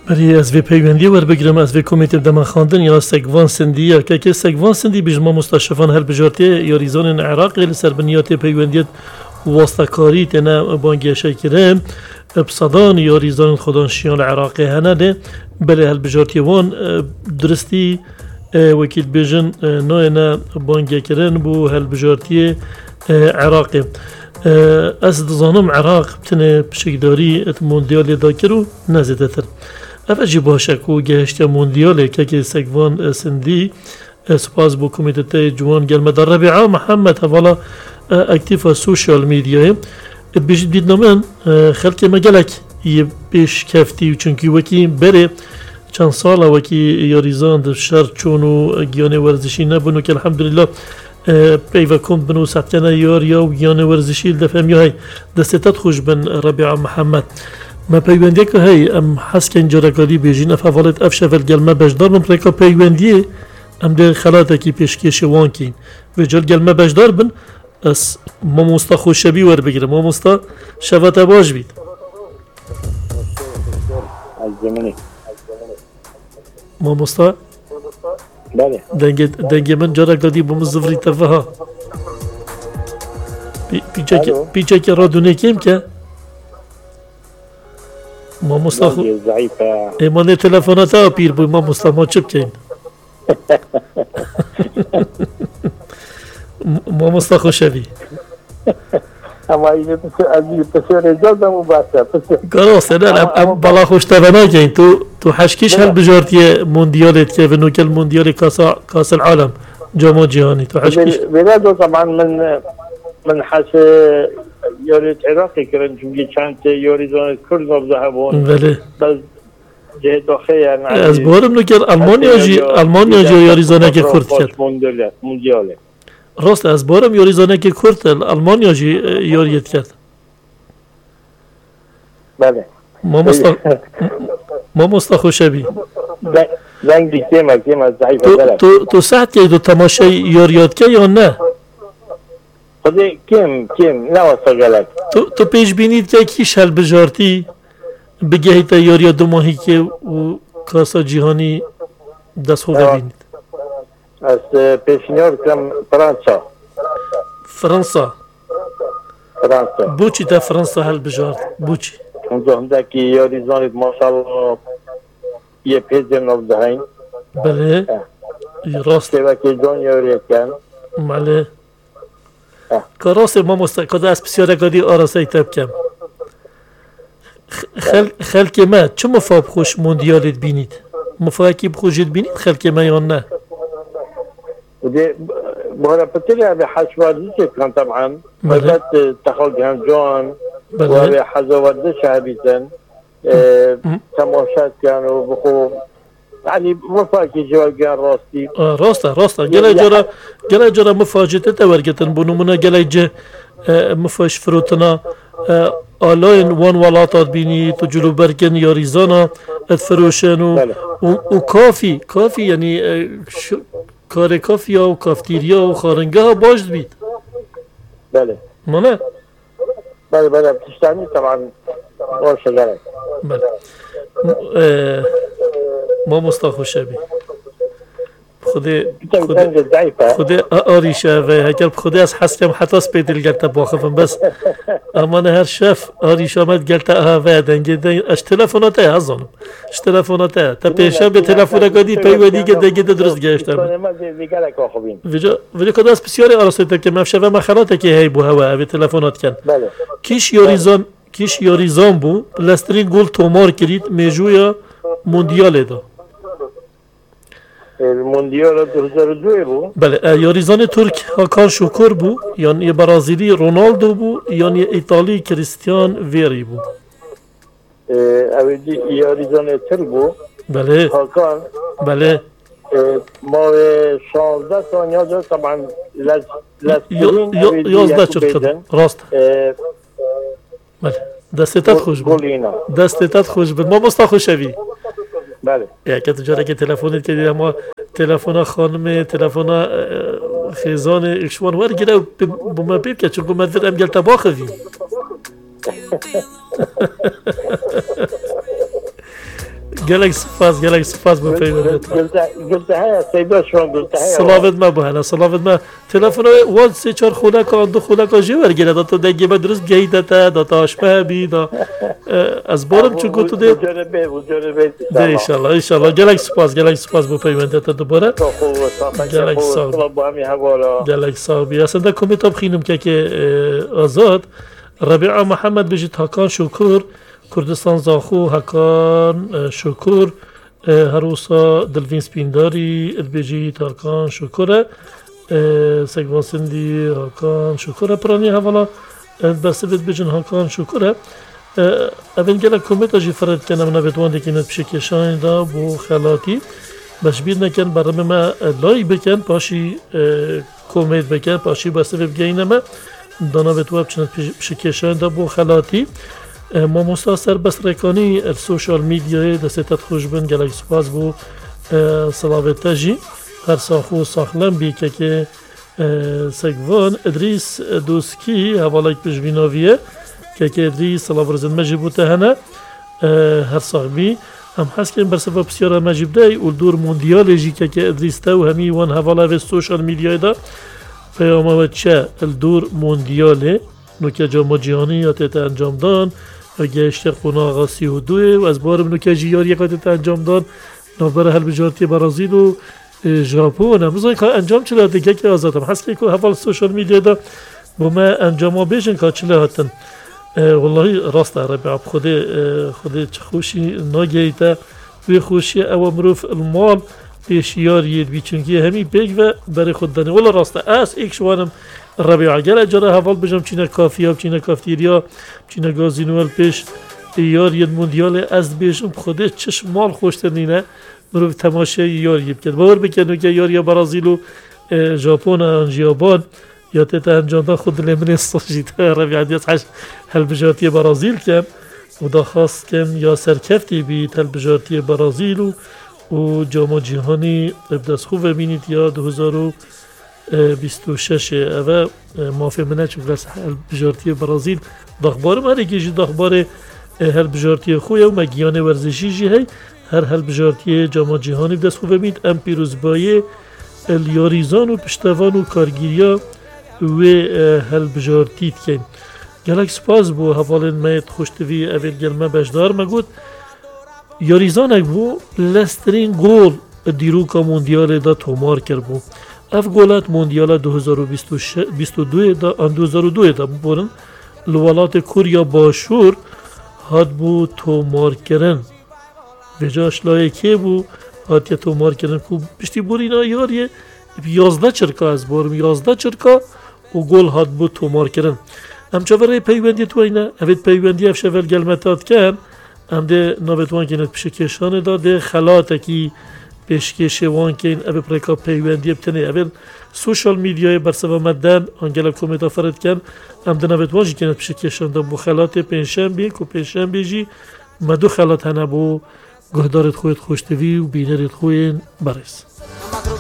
برای از وی پیوندی ور بگیرم از وی کمیته دمان خواندن یا سگوان سندی یا که سگوان سندی بجما مستشفان هر بجارتی یا ریزان عراق لسر بنیات پیوندیت واسطکاری تنا بانگی شکرم بصدان یا ریزان خدانشیان عراقی هنده بله هل بجارتی وان درستی وکیل بیژن ناینا بانگی کرن بو هل بجارتی عراقی از دزانم عراق بتنه بشکداری ات موندیالی داکرو نزیده تر افجی باشه که گهشت موندیالی که سگوان سندی سپاس بو کمیته جوان گلمه در ربیعه محمد حوالا اکتیف سوشال میدیای بیشتر دیدنامن خلک مگلک یه بیش کفتی چونکی وکی بره چند سال وکی یاریزان در شهر چونو گیان ورزشی نبونو که الحمدلله پیو کند بنو سبتنا یاریا و گیان ورزشی دفعه های دستت خوش بن ربیع محمد ما پیوندی که هی ام حس کن جرقادی بیجین افعالت افشفل گلمه بجدار من پرکا پیوندی ام ده خلاته کی پیشکش وان کین و جل گلمه بجدار بن از ماموستا خوشبی ور بگیرم ماموستا شفت باش بید ماموستا بله دنگ من جرق دادی بمزفری تفها پیچه که را دونه کیم که ماموستا خو ایمان تلفونات ها پیر بوی ماموستا ما چپ کین ماموستا خوشبی اما این پسر اجازه مو باسه کاراست نه بالا خوش تبنا کین تو حشکیش هل بجارتی موندیالت که ونوکل موندیال کاس العالم جام جهانی تو حشکیش بلاد طبعا من حس یارت عراقی کردن چون چند یاریزان کرد نبضهبون بله بس جه داخل یعنی از بارم نکر المانیا جی یاریزانه که کرد کرد موندیاله راست از بارم یاریزانه که کرد المانیا جی یاریت کرد بله ما مستخوشبی زنگ دیگه از ضعیف تو ساعت که دو تماشای یاریات که یا نه خودی کم نه واسه گلک تو پیش بینید که کیش هل بجارتی بگهی تا یاریا دو ماهی که و کاسا جهانی دست خوب ببینید از پیشنیار کم فرانسا بوچی تا فرانسا هل بجارت بوچی اونجا همده که یاریزانید ماشالله یه پیزم نبزهین بله راست که جان یاریت کن بله که راست ما مستقاده از بسیار اگادی آراسه تب کم خلک ما چه مفاب خوش موندیالت بینید؟ مفاکی بخوشید بینید خلک ما یا نه؟ ودي بهنا بتلي هذا حشوات كان طبعا بدات تخلق هنجون وهذا حزوات شعبيتن تماشات كانوا بخو يعني مفاجئ جوال كان راستي راستا جلا جرا مفاجئة تورجتن بنومنا جلا جه مفاش فروتنا آلاین وان ولاتات بینی تو جلو برگن یا ریزانا اتفروشن و کافی یعنی کار کافی و کافتیریا و خارنگه ها باش بید بله مانه؟ بله بتشتغلی طبعا باشه گره بله ما مستخوشه بی خود آریشه و هکر خود از حسکم حتی سپیدل گلتا باخفم بس اما نه هر شف آریشه آمد گلتا آها دنگه اش تلفوناته هزانم اش تلفوناته تا پیشم به تلفونه کدی پیودی که دنگه درست گشتم ویجا کد از بسیاری آراسته که مفشه و مخلاته که هی بو هوا به تلفونات کن کیش یاریزان بو لسترین گل تومار کرید میجویا موندیاله دا موندیال 2002 بو بله یاریزان ترک هاکان شکر بو یعنی برازیلی رونالدو بو یعنی ایتالی کریستیان ویری بو اولی یاریزان ترک بو بله هاکان بله ما 16 ثانیه جا طبعا لازم 11 چرخد راست بله دستت خوش بود دستت خوش بود ما مستا خوشوی بله یا که تجاره که تلفنت که اما تلفن خانم تلفن خیزان اکشوان ورگیره بما بیب که چون مدفر ام گلتا باخوی گلک سپاس بو پیوندیت قلت هيا سيدا شلون قلت هيا سلامت ما بو هلا سلامت ما تلفن وان سه چهار خونه کا دو خونه کا جور گله دا تو دگه به درست گیده تا دا تاشپه بی دا از بارم چو گوتو ده ان شاء الله گلک سپاس بو پیوندیت دوباره گلک سال اصلا کمیتاب خینم که آزاد ربیع محمد بجید هکان شکر کردستان زاخو هکان شکر هروسا دلوین سپینداری بجید هکان شکره سگوان سندی هکان شکره پرانی حوالا بس بید بجن هکان شکره اول گله کمیتا جی فرد کنم نبیتوان دیکنت بشکشان دا بو خلاتی باش بید نکن برام ما لای بکن پاشی کومید بکن پاشی بسته بگینمه دانا بتواب چند بشکشان دا بو خلاتی ما مستاثر بس رکانی السوشال میدیای دستت خوش بن گلک سپاس بو صلاوت جی هر ساخو ساخلم بی که سگوان ادریس دوسکی حوالک پشبیناویه که ادریس صلاورزن مجیبو تهنه هر ساخبی هم حس کنیم برسفا بسیار مجیب دای و دور موندیال جی که ادریس تا و همی وان حوالا و سوشال میدیای دا پیام و چه الدور موندیاله نوکه جام جهانی یا تیت انجام دان اگه اشتقون آقا 32 و از بارم نوکه جیاری که تیت انجام دان نوبر هل بجارتی برازیل و ژاپن هم بزایی که انجام چله دیگه که آزادم حس که حوال سوشال میدیا دا با ما انجام ها بیشن که چله هاتن والله راست عربی عب خود خوشی ناگیتا وی خوشی او مروف المال پیشیار ید بی چونکی همی بیگ و برای خود دانی والله راسته از ایک شوانم ربیع گل اجاره حوال بجم چینه کافیا چینه کافتیریا چینه گازینوال پیش یار ید موندیال از بیشم خوده چشم مال خوشتنینه مروف تماشای یار یب کرد باور بکنو که یار یا برازیل و ژاپن انجیابان یا تیت انجام خود لیمن استاجیت ربیع دیت حش هل بجارتی برازیل کم و دا خواست کم یا سرکفتی بید هل بجارتی برازیل و جام جهانی بدست خوب ببینید یا 2026 اوه مافی منه چون هل بجارتی برازیل داخبار مره کشی داخبار هل بجارتی خوی و مگیان ورزشی جی هی هل بجارتی جام جهانی بدست خوب ببینید ام پیروزبایی الیاریزان و پشتوان و کارگیریا و هل بجارتیت کن گلک سپاس بو حوالین مایت خوشتوی اول گلمه بشدار مگود یاریزان بو لسترین گول دیروکا موندیال دا تومار کر بو اف گولت موندیال 2022 دا ان 2002 دا بورن لولات کوریا باشور هاد بو تومار کرن بجاش لایکه بو هاد یا تومار کرن کو پشتی بورینا یاریه 11 چرکا از بارم 11 چرکا و گل هاد بو تومار کرن ام چاوره پیوندی تو اینا اوید پیوندی اف شول گلمتات کن ام ده نابتوان کنید پیشکشان داده خلاته کی پیشکش وان کن اوی پرکا پیوندی بتنه اول سوشال میدیای برسوا مدن آنگل کومیتا فرد کن ام ده نابتوان جی کنید پیشکشان دا بو خلات پنشنبی کو پنشنبی جی مدو خلات هنه بو گهدارت خویت خوشتوی و بینرت خوین برس